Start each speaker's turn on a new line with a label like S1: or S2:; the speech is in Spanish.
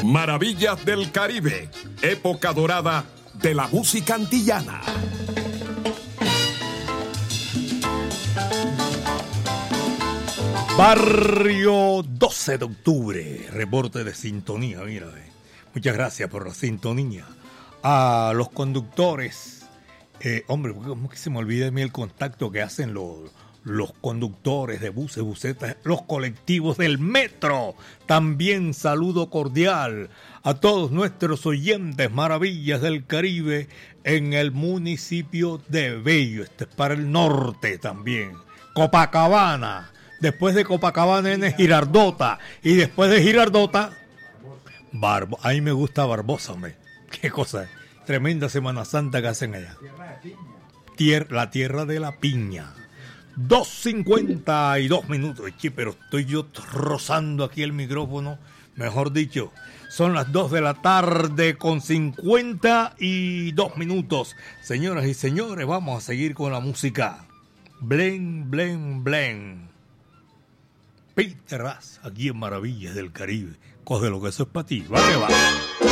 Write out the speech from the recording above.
S1: Maravillas del Caribe, época dorada de la música antillana.
S2: Barrio 12 de octubre, reporte de sintonía, mira. Muchas gracias por la sintonía. A los conductores, hombre, ¿cómo que se me olvida de mí el contacto que hacen los conductores de buses, busetas, los colectivos del metro? También saludo cordial a todos nuestros oyentes Maravillas del Caribe en el municipio de Bello. Este es para el norte también. Copacabana. Después de Copacabana viene Girardota. Y después de Girardota, ahí me gusta Barbosa, hombre. Qué cosa. Tremenda Semana Santa que hacen allá. La tierra de la piña. 2:52 minutos. Che, pero estoy yo rozando aquí el micrófono. Mejor dicho, son las 2 de la tarde con 52 minutos. Señoras y señores, vamos a seguir con la música. Blen, blen, blen. Peter Ras, aquí en Maravillas del Caribe. Coge lo que eso es para ti. Va que va.